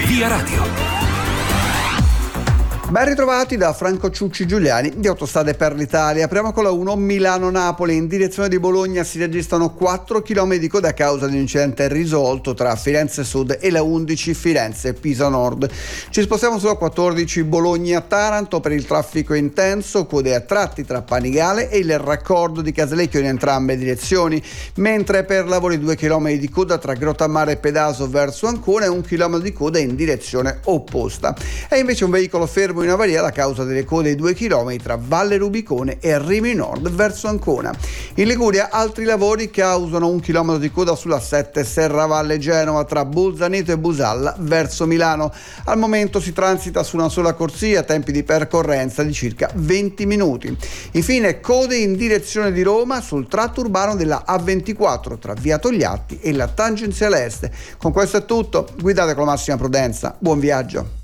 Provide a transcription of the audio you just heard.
Via Radio. Ben ritrovati da Franco Ciucci Giuliani di Autostrade per l'Italia. Apriamo con la 1 Milano-Napoli. In direzione di Bologna si registrano 4 km di coda a causa di un incidente risolto tra Firenze Sud e la 11 Firenze-Pisa Nord. Ci spostiamo sulla 14 Bologna-Taranto per il traffico intenso, code a tratti tra Panigale e il raccordo di Casalecchio in entrambe le direzioni, mentre per lavori 2 km di coda tra Grottammare e Pedaso verso Ancona e 1 km di coda in direzione opposta. È invece un veicolo fermo in avaria a causa delle code di 2 km tra Valle Rubicone e Rimini Nord verso Ancona. In Liguria altri lavori causano 1 km di coda sulla 7 Serravalle Genova tra Bolzaneto e Busalla verso Milano. Al momento si transita su una sola corsia, tempi di percorrenza di circa 20 minuti. Infine code in direzione di Roma sul tratto urbano della A24 tra Via Togliatti e la tangenziale est. Con questo è tutto, guidate con la massima prudenza, buon viaggio.